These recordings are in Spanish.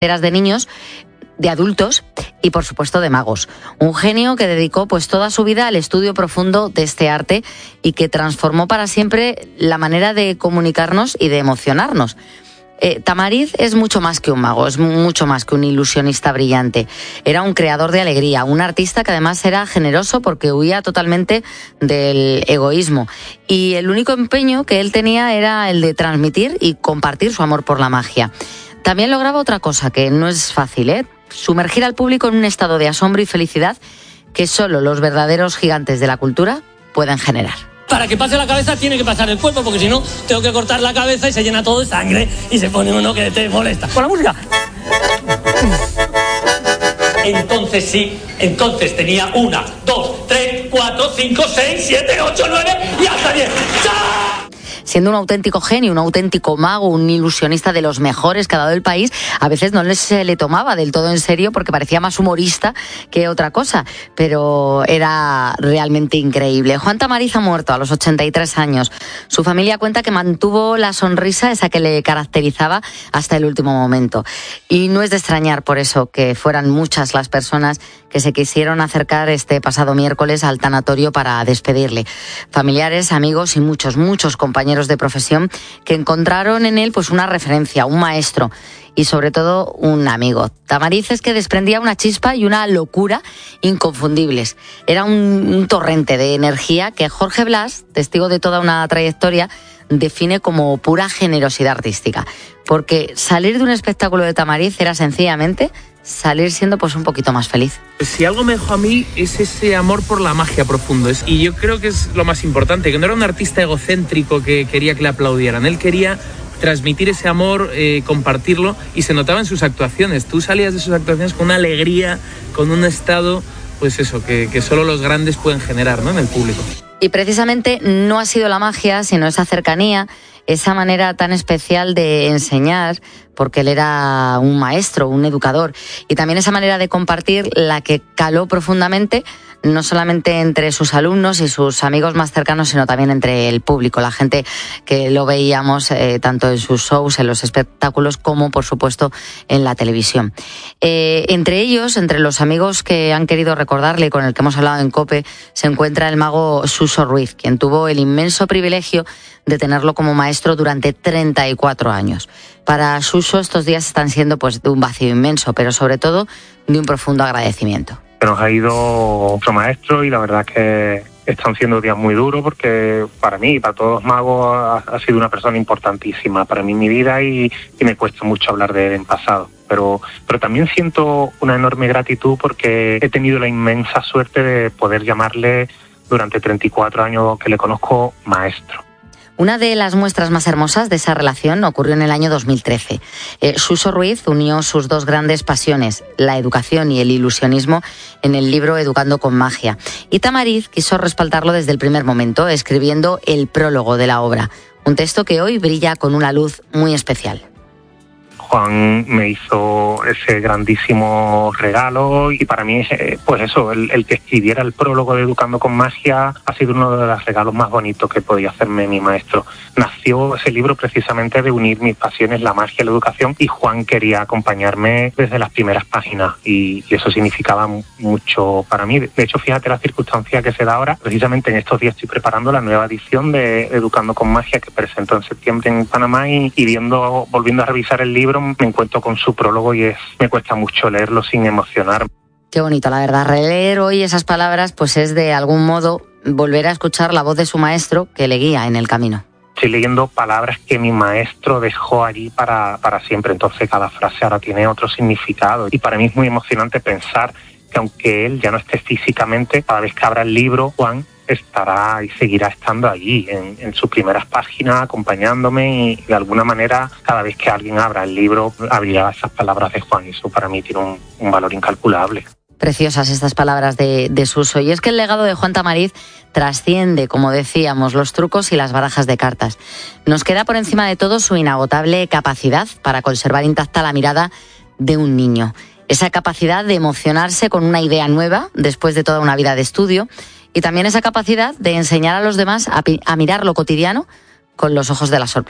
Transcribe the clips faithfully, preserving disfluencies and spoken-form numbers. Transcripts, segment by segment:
de niños, de adultos y por supuesto de magos. Un genio que dedicó pues toda su vida al estudio profundo de este arte y que transformó para siempre la manera de comunicarnos y de emocionarnos. Eh, Tamariz es mucho más que un mago, es mucho más que un ilusionista brillante. Era un creador de alegría, un artista que además era generoso porque huía totalmente del egoísmo. Y el único empeño que él tenía era el de transmitir y compartir su amor por la magia. También lograba otra cosa que no es fácil, ¿eh? Sumergir al público en un estado de asombro y felicidad que solo los verdaderos gigantes de la cultura pueden generar. Para que pase la cabeza tiene que pasar el cuerpo, porque si no tengo que cortar la cabeza y se llena todo de sangre y se pone uno que te molesta. Con la música. Entonces sí, entonces tenía una, dos, tres, cuatro, cinco, seis, siete, ocho, nueve y hasta diez. ¡Chao! Siendo un auténtico genio, un auténtico mago, un ilusionista de los mejores que ha dado el país, a veces no se le tomaba del todo en serio porque parecía más humorista que otra cosa, pero era realmente increíble. Juan Tamariz ha muerto a los ochenta y tres años. Su familia cuenta que mantuvo la sonrisa, esa que le caracterizaba, hasta el último momento. Y no es de extrañar por eso que fueran muchas las personas que se quisieron acercar este pasado miércoles al tanatorio para despedirle. Familiares, amigos y muchos, muchos compañeros de profesión que encontraron en él pues una referencia, un maestro y sobre todo un amigo. Tamariz es que desprendía una chispa y una locura inconfundibles. Era un, un torrente de energía que Jorge Blas, testigo de toda una trayectoria, define como pura generosidad artística. Porque salir de un espectáculo de Tamariz era sencillamente salir siendo pues un poquito más feliz. Si algo me dejó a mí es ese amor por la magia profundo. Y yo creo que es lo más importante, que no era un artista egocéntrico que quería que le aplaudieran. Él quería transmitir ese amor, eh, compartirlo, y se notaba en sus actuaciones. Tú salías de sus actuaciones con una alegría, con un estado, pues eso, que, que solo los grandes pueden generar, ¿no?, en el público. Y precisamente no ha sido la magia, sino esa cercanía, esa manera tan especial de enseñar, porque él era un maestro, un educador, y también esa manera de compartir la que caló profundamente, no solamente entre sus alumnos y sus amigos más cercanos, sino también entre el público, la gente que lo veíamos eh, tanto en sus shows, en los espectáculos, como por supuesto en la televisión. Eh, entre ellos, entre los amigos que han querido recordarle, con el que hemos hablado en COPE, se encuentra el mago Suso Ruiz, quien tuvo el inmenso privilegio de tenerlo como maestro durante treinta y cuatro años. Para Suso estos días están siendo pues de un vacío inmenso, pero sobre todo de un profundo agradecimiento. Se nos ha ido otro maestro y la verdad es que están siendo días muy duros porque para mí y para todos los magos ha, ha sido una persona importantísima para mí en mi vida y, y me cuesta mucho hablar de él en pasado. Pero, pero también siento una enorme gratitud porque he tenido la inmensa suerte de poder llamarle durante treinta y cuatro años que le conozco maestro. Una de las muestras más hermosas de esa relación ocurrió en el año dos mil trece. Eh, Suso Ruiz unió sus dos grandes pasiones, la educación y el ilusionismo, en el libro Educando con Magia. Y Tamariz quiso respaldarlo desde el primer momento, escribiendo el prólogo de la obra, un texto que hoy brilla con una luz muy especial. Juan me hizo ese grandísimo regalo y para mí, pues eso, el, el que escribiera el prólogo de Educando con Magia ha sido uno de los regalos más bonitos que podía hacerme mi maestro. Nació ese libro precisamente de unir mis pasiones, la magia y la educación, y Juan quería acompañarme desde las primeras páginas y, y eso significaba mucho para mí. De hecho, fíjate la circunstancia que se da ahora. Precisamente en estos días estoy preparando la nueva edición de Educando con Magia que presento en septiembre en Panamá y, y viendo, volviendo a revisar el libro, me encuentro con su prólogo y es me cuesta mucho leerlo sin emocionar. Qué bonito, la verdad. Releer hoy esas palabras pues es de algún modo volver a escuchar la voz de su maestro que le guía en el camino. Estoy leyendo palabras que mi maestro dejó allí para, para siempre, entonces cada frase ahora tiene otro significado y para mí es muy emocionante pensar que aunque él ya no esté físicamente, cada vez que abra el libro, Juan estará y seguirá estando allí en, en sus primeras páginas acompañándome y de alguna manera cada vez que alguien abra el libro abrirá esas palabras de Juan y eso para mí tiene un, un valor incalculable. Preciosas estas palabras de, de Suso. Y es que el legado de Juan Tamariz trasciende, como decíamos, los trucos y las barajas de cartas. Nos queda por encima de todo su inagotable capacidad para conservar intacta la mirada de un niño. Esa capacidad de emocionarse con una idea nueva después de toda una vida de estudio y también esa capacidad de enseñar a los demás a, a mirar lo cotidiano con los ojos de la sorpresa.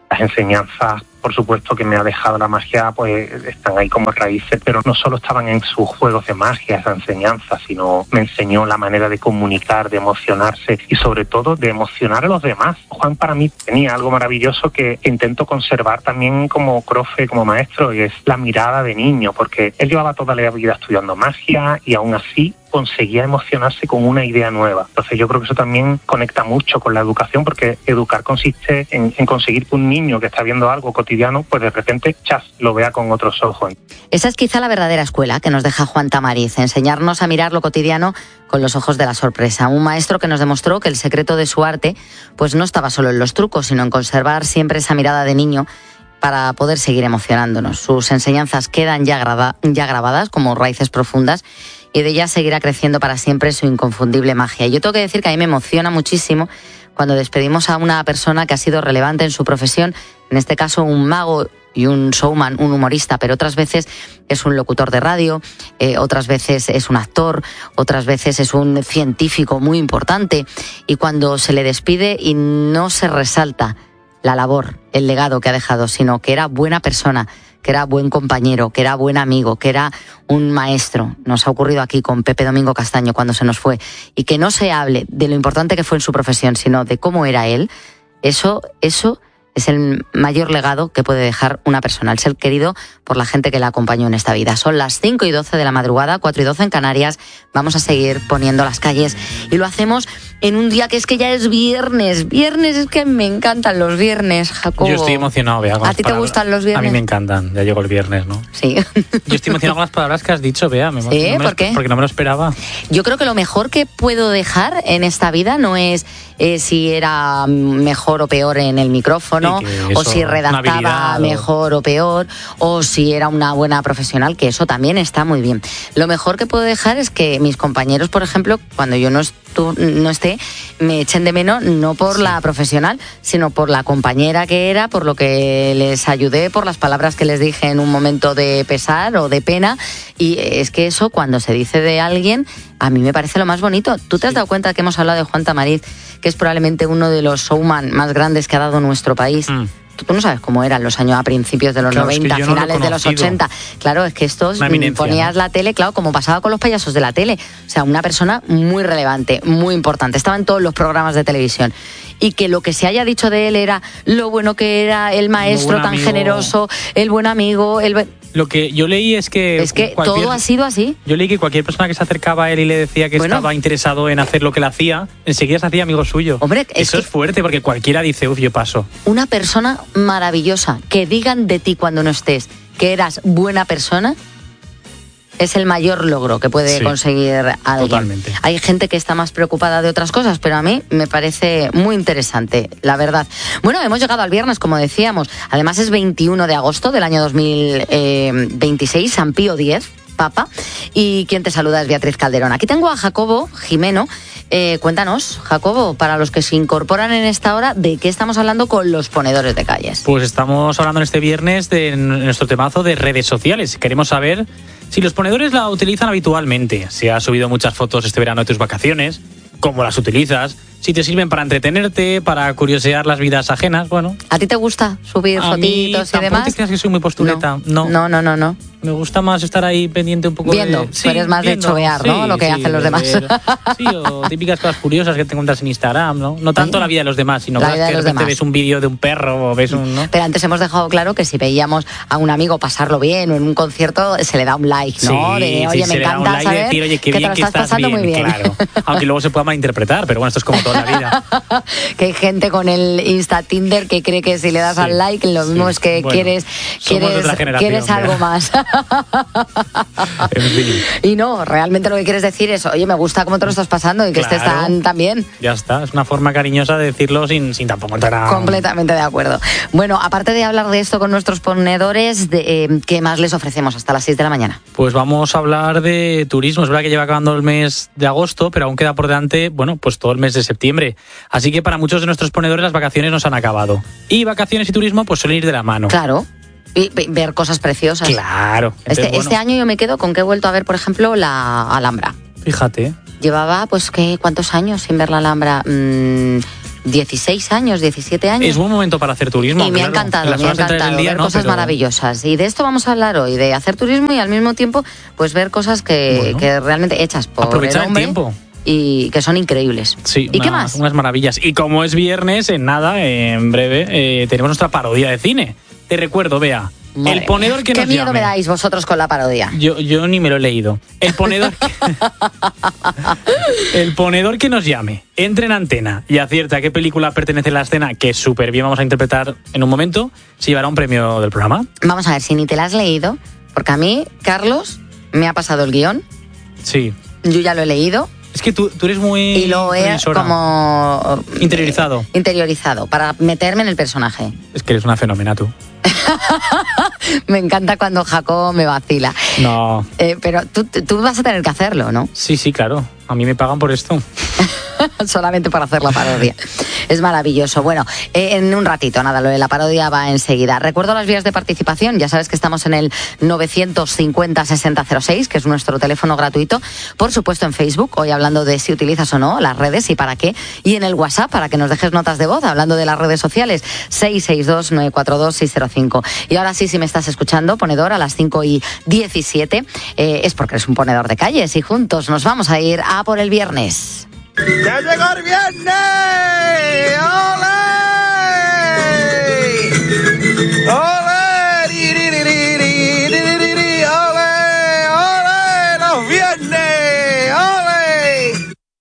Las enseñanzas, por supuesto, que me ha dejado la magia, pues están ahí como raíces, pero no solo estaban en sus juegos de magia, esa enseñanza, sino me enseñó la manera de comunicar, de emocionarse y sobre todo de emocionar a los demás. Juan para mí tenía algo maravilloso que intento conservar también como profe, como maestro, y es la mirada de niño, porque él llevaba toda la vida estudiando magia y aún así conseguía emocionarse con una idea nueva. Entonces yo creo que eso también conecta mucho con la educación, porque educar consiste en, en conseguir que un niño que está viendo algo cotidiano, pues de repente, chas, lo vea con otros ojos. Esa es quizá la verdadera escuela que nos deja Juan Tamariz, enseñarnos a mirar lo cotidiano con los ojos de la sorpresa. Un maestro que nos demostró que el secreto de su arte pues no estaba solo en los trucos, sino en conservar siempre esa mirada de niño para poder seguir emocionándonos. Sus enseñanzas quedan ya, graba, ya grabadas como raíces profundas y de ellas seguirá creciendo para siempre su inconfundible magia. Y yo tengo que decir que a mí me emociona muchísimo cuando despedimos a una persona que ha sido relevante en su profesión, en este caso un mago y un showman, un humorista, pero otras veces es un locutor de radio, eh, otras veces es un actor, otras veces es un científico muy importante, y cuando se le despide y no se resalta la labor, el legado que ha dejado, sino que era buena persona, que era buen compañero, que era buen amigo, que era un maestro. Nos ha ocurrido aquí con Pepe Domingo Castaño cuando se nos fue. Y que no se hable de lo importante que fue en su profesión, sino de cómo era él, eso, eso es el mayor legado que puede dejar una persona, el ser querido por la gente que la acompañó en esta vida. Son las cinco y doce de la madrugada, cuatro y doce en Canarias. Vamos a seguir poniendo las calles y lo hacemos en un día que es que ya es viernes. Viernes, es que me encantan los viernes, Jacobo. Yo estoy emocionado, Bea. ¿A ti te gustan los viernes? A mí me encantan, ya llegó el viernes, ¿no? Sí. Yo estoy emocionado con las palabras que has dicho, Bea. Me, ¿Sí? no me ¿Por qué? Porque no me lo esperaba. Yo creo que lo mejor que puedo dejar en esta vida no es eh, si era mejor o peor en el micrófono, sí, o si redactaba mejor o peor, o si era una buena profesional, que eso también está muy bien. Lo mejor que puedo dejar es que mis compañeros, por ejemplo, cuando yo no, estu- no esté, me echen de menos, no por sí. la profesional, sino por la compañera que era, por lo que les ayudé, por las palabras que les dije en un momento de pesar o de pena. Y es que eso, cuando se dice de alguien, a mí me parece lo más bonito. ¿Tú te has sí. dado cuenta que hemos hablado de Juan Tamariz, que es probablemente uno de los showman más grandes que ha dado nuestro país? Mm. Tú no sabes cómo eran los años a principios de los claro, noventa, es que finales no de los ochenta. Claro, es que estos ponías ¿no? la tele, claro, como pasaba con los payasos de la tele. O sea, una persona muy relevante, muy importante. Estaba en todos los programas de televisión. Y que lo que se haya dicho de él era lo bueno que era, el maestro tan amigo. generoso, el buen amigo, el... Lo que yo leí es que... Es que cualquier, todo ha sido así. Yo leí que cualquier persona que se acercaba a él y le decía que bueno, estaba interesado en hacer lo que él hacía, enseguida se hacía amigo suyo. Hombre, es Eso es fuerte porque cualquiera dice, uff, yo paso. Una persona maravillosa, que digan de ti cuando no estés que eras buena persona, es el mayor logro que puede sí, conseguir alguien. Totalmente. Hay gente que está más preocupada de otras cosas, pero a mí me parece muy interesante, la verdad. Bueno, hemos llegado al viernes, como decíamos. Además es veintiuno de agosto del año dos mil veintiséis, San Pío X, Papa. Y quien te saluda es Beatriz Calderón. Aquí tengo a Jacobo Jimeno. Eh, cuéntanos, Jacobo, para los que se incorporan en esta hora, ¿de qué estamos hablando con los ponedores de calles? Pues estamos hablando en este viernes de nuestro temazo de redes sociales. Queremos saber si los ponedores la utilizan habitualmente, si has subido muchas fotos este verano de tus vacaciones, cómo las utilizas, si te sirven para entretenerte, para curiosear las vidas ajenas, bueno. ¿A ti te gusta subir a fotitos mí, y demás? ¿Tampoco te creas que soy muy postuleta? No, no, no, no. no. Me gusta más estar ahí pendiente un poco viendo, de... Sí, eres más viendo, de chovear, ¿no? Sí, lo que sí, hacen los demás. Ver, sí, o típicas cosas curiosas que te encuentras en Instagram, ¿no? No tanto la vida de los demás, sino la que de, de repente ves un vídeo de un perro o ves un... ¿no? Pero antes hemos dejado claro que si veíamos a un amigo pasarlo bien o en un concierto, se le da un like, ¿no? Sí, de, oye, sí, me encanta like saber decir, oye, qué que bien, te lo estás que estás pasando bien, muy bien. Claro. Aunque luego se pueda malinterpretar, pero bueno, esto es como toda la vida. Que hay gente con el Insta Tinder que cree que si le das sí, al like, lo mismo sí. es que bueno, quieres, quieres, quieres algo más. En fin. Y no, realmente lo que quieres decir es, oye, me gusta cómo te lo estás pasando y que claro, estés tan, tan bien. Ya está, es una forma cariñosa de decirlo sin, sin tampoco entrar a... Completamente de acuerdo. Bueno, aparte de hablar de esto con nuestros ponedores, de, eh, ¿qué más les ofrecemos hasta las seis de la mañana? Pues vamos a hablar de turismo. Es verdad que lleva acabando el mes de agosto, pero aún queda por delante, bueno, pues todo el mes de septiembre. Así que para muchos de nuestros ponedores las vacaciones nos han acabado. Y vacaciones y turismo pues suelen ir de la mano. Claro. Y ver cosas preciosas. Claro. Entonces, este, bueno. este año yo me quedo con que he vuelto a ver, por ejemplo, la Alhambra. Fíjate. Llevaba, pues, ¿qué? ¿Cuántos años sin ver la Alhambra? Mm, dieciséis años, diecisiete años. Es buen momento para hacer turismo. Y me claro. ha encantado, Las me ha horas centrales encantado del día, ver no, cosas pero- maravillosas. Y de esto vamos a hablar hoy, de hacer turismo y al mismo tiempo pues ver cosas que, Bueno. que realmente hechas por Aprovechar el el hombre tiempo. y que son increíbles. Sí, ¿Y unas, qué más? Unas maravillas. Y como es viernes, en nada, en breve, eh, tenemos nuestra parodia de cine. Te recuerdo, Bea, Madre el ponedor mía, que ¿Qué nos miedo llame. me dais vosotros con la parodia? Yo, yo ni me lo he leído. El ponedor que... El ponedor que nos llame, entre en antena y acierta a qué película pertenece la escena que súper bien vamos a interpretar en un momento, se llevará un premio del programa. Vamos a ver si ni te la has leído, porque a mí, Carlos, me ha pasado el guión, Sí. yo ya lo he leído Es que tú, tú eres muy... y lo he previsora. como... Interiorizado. Interiorizado, para meterme en el personaje. Es que eres una fenómena tú. Me encanta cuando Jacob me vacila. No. Eh, pero tú, tú vas a tener que hacerlo, ¿no? Sí, sí, claro. A mí me pagan por esto. Solamente para hacer la parodia. Es maravilloso. Bueno, eh, en un ratito, nada, lo de la parodia va enseguida. Recuerdo las vías de participación. Ya sabes que estamos en el novecientos cincuenta sesenta cero seis, que es nuestro teléfono gratuito. Por supuesto en Facebook, hoy hablando de si utilizas o no las redes y para qué. Y en el WhatsApp, para que nos dejes notas de voz, hablando de las redes sociales, seis seis dos nueve cuatro dos seis cero cinco. Y ahora sí, si me estás escuchando, ponedor, a las cinco y diecisiete, eh, es porque eres un ponedor de calles y juntos nos vamos a ir a por el viernes. ¡Ya llegó el viernes! ¡Ole!